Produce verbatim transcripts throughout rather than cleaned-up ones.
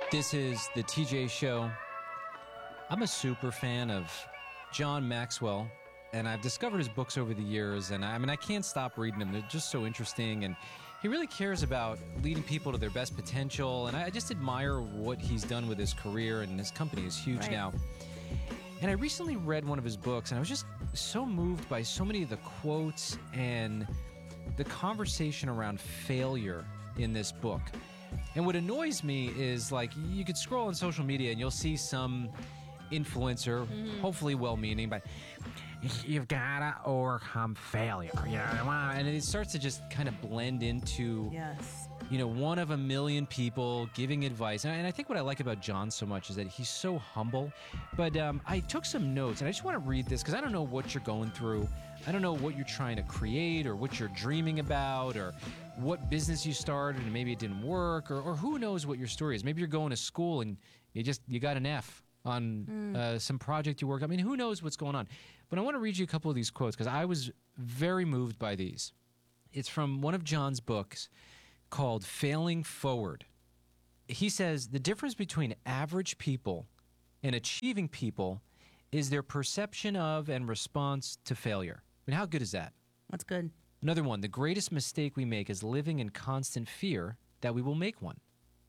This is the T J Show. I'm a super fan of John Maxwell, and I've discovered his books over the years, and I, I mean, I can't stop reading them. They're just so interesting, and he really cares about leading people to their best potential, and I, I just admire what he's done with his career, and his company is huge Right. now. And I recently read one of his books, and I was just so moved by so many of the quotes and the conversation around failure in this book. And what annoys me is, like, you could scroll on social media and you'll see some influencer, Mm-hmm. hopefully well-meaning, but you've gotta overcome failure. Yeah, and it starts to just kind of blend into, Yes. you know, one of a million people giving advice. And I, and I think what I like about John so much is that he's so humble. But um, I took some notes, and I just want to read this because I don't know what you're going through. I don't know what you're trying to create or what you're dreaming about or what business you started and maybe it didn't work, or, or who knows what your story is. Maybe you're going to school and you just you got an F on uh, some project you worked on. I mean, who knows what's going on. But I want to read you a couple of these quotes because I was very moved by these. It's from one of John's books called Failing Forward. He says, the difference between average people and achieving people is their perception of and response to failure. I mean, how good is that? That's good. Another one, the greatest mistake we make is living in constant fear that we will make one.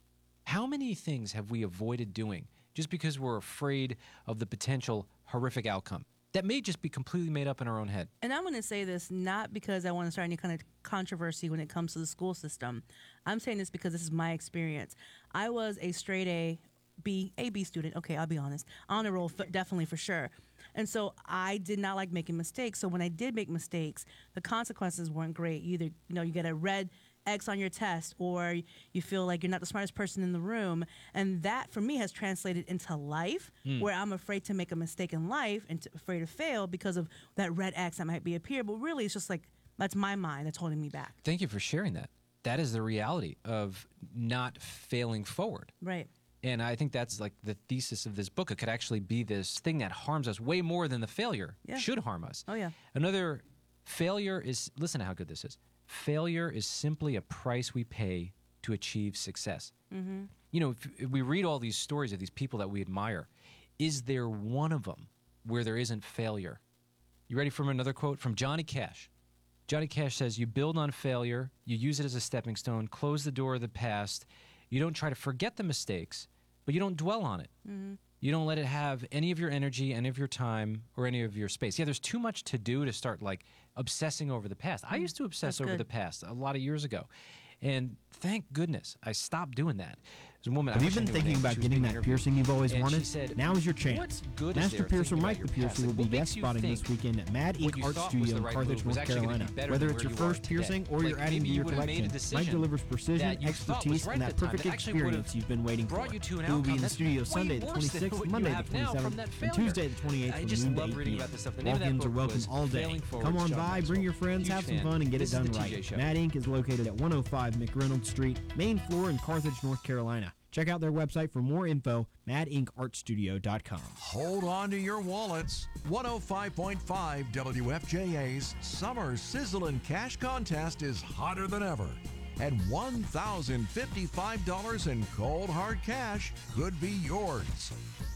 How many things have we avoided doing just because we're afraid of the potential horrific outcome that may just be completely made up in our own head? And I'm going to say this not because I want to start any kind of controversy when it comes to the school system. I'm saying this because this is my experience. I was a straight A, B, A, B student. Okay, I'll be honest. Honor roll, f- definitely for sure. And so I did not like making mistakes. So when I did make mistakes, the consequences weren't great. Either, you know, you get a red X on your test, or you feel like you're not the smartest person in the room. And that, for me, has translated into life, where I'm afraid to make a mistake in life and to, afraid to fail because of that red X that might be up here. But really, it's just like, that's my mind that's holding me back. Thank you for sharing that. That is the reality of not failing forward. Right. And I think that's like the thesis of this book. It could actually be this thing that harms us way more than the failure Yeah. should harm us. Oh, yeah. Another failure is, listen to how good this is. Failure is simply a price we pay to achieve success. Mm-hmm. You know, if, if we read all these stories of these people that we admire, is there one of them where there isn't failure? You ready for another quote from Johnny Cash? Johnny Cash says, you build on failure, you use it as a stepping stone, close the door of the past. You don't try to forget the mistakes, but you don't dwell on it. Mm-hmm. You don't let it have any of your energy, any of your time, or any of your space. Yeah, there's too much to do to start like obsessing over the past. I used to obsess That's over good. the past a lot of years ago. And thank goodness I stopped doing that. There's a woman. I Have you wish I been knew her thinking name. about She was getting being that interviewed. piercing you've always And wanted? she said, Now is your chance. "What's good is Master there Piercer thinking Mike about the your Piercer past? will be What makes guest you spotting this think weekend at Mad what Ink you Art thought was Studio the in right Carthage, move was North actually gonna be Carolina. better Whether than it's where your you are first today. piercing or Like, you're adding maybe to you your would've made a collection, decision Mike delivers precision, that you thought expertise, was right and at that the time perfect that actually would've experience you've been waiting for. brought you to an He will be outcome in the that's studio way Sunday the worse than twenty-sixth, what you Monday the have now from twenty-seventh, that and failure. Tuesday the twenty-eighth I from just noon to love eight reading p.m. about this stuff. The name of that Walk-ins are book welcome was all day. Failing Forward, Come on John by, Maxwell. bring your friends, Huge have some fan. fun, and get This it is done the T J right. Show. Mad Ink is located at one oh five McReynolds Street, main floor in Carthage, North Carolina. Check out their website for more info, mad ink art studio dot com. Hold on to your wallets. one oh five point five W F J A's Summer Sizzlin' Cash Contest is hotter than ever. And one thousand fifty-five dollars in cold hard cash could be yours.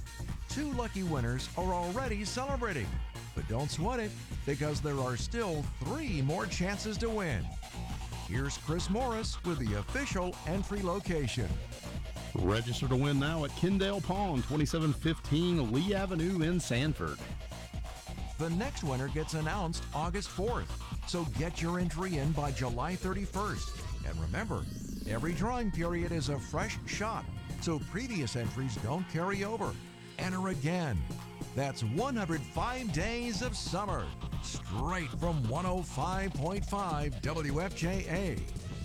Two lucky winners are already celebrating. But don't sweat it, because there are still three more chances to win. Here's Chris Morris with the official entry location. Register to win now at Kendale Pond, twenty-seven fifteen Lee Avenue in Sanford. The next winner gets announced August fourth, so get your entry in by July thirty-first. And remember, every drawing period is a fresh shot, so previous entries don't carry over. Enter again. That's one hundred five days of summer, straight from one oh five point five W F J A.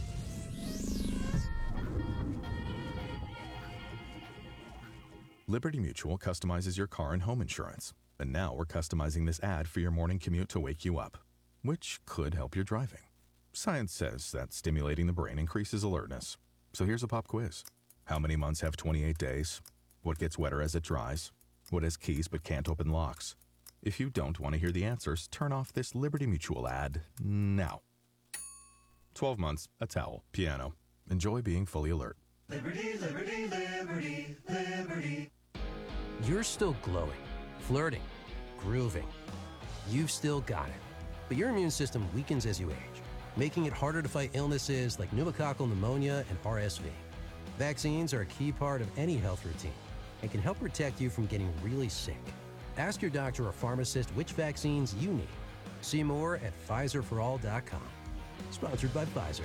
Liberty Mutual customizes your car and home insurance. And now we're customizing this ad for your morning commute to wake you up, which could help your driving. Science says that stimulating the brain increases alertness. So here's a pop quiz. How many months have twenty-eight days? What gets wetter as it dries? What has keys but can't open locks? If you don't want to hear the answers, turn off this Liberty Mutual ad now. twelve months, a towel, piano. Enjoy being fully alert. Liberty, liberty, liberty, liberty. You're still glowing, flirting, grooving. You've still got it. But your immune system weakens as you age, making it harder to fight illnesses like pneumococcal pneumonia and R S V. Vaccines are a key part of any health routine and can help protect you from getting really sick. Ask your doctor or pharmacist which vaccines you need. See more at Pfizer for all dot com. Sponsored by Pfizer.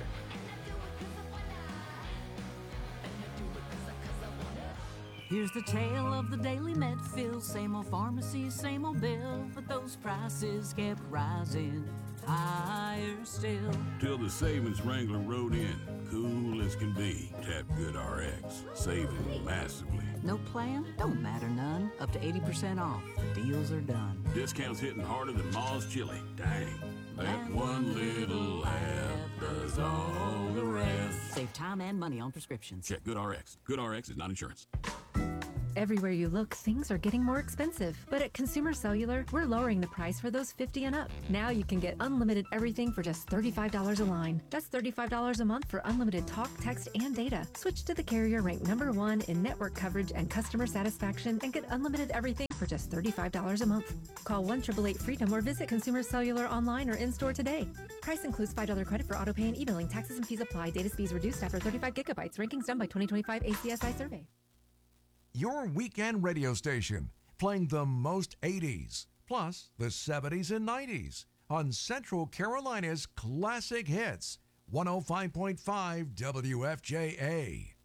Here's the tale of the daily Medfield. Same old pharmacy, same old bill, but those prices kept rising higher still. Till the savings Wrangler rode in, cool as can be. Tap Good R X, saving massively. No plan? Don't matter none. Up to eighty percent off. The deals are done. Discounts hitting harder than Ma's chili. Dang. That one little app does all the rest. Save time and money on prescriptions. Check Good R X. Good R X is not insurance. Everywhere you look, things are getting more expensive. But at Consumer Cellular, we're lowering the price for those fifty and up. Now you can get unlimited everything for just thirty-five dollars a line. That's thirty-five dollars a month for unlimited talk, text, and data. Switch to the carrier ranked number one in network coverage and customer satisfaction and get unlimited everything for just thirty-five dollars a month. Call one eight eight eight FREEDOM or visit Consumer Cellular online or in-store today. Price includes five dollars credit for auto pay and e-billing. Taxes and fees apply. Data speeds reduced after thirty-five gigabytes. Rankings done by twenty twenty-five A C S I survey. Your weekend radio station, playing the most eighties, plus the seventies and nineties on Central Carolina's classic hits, one oh five point five W F J A.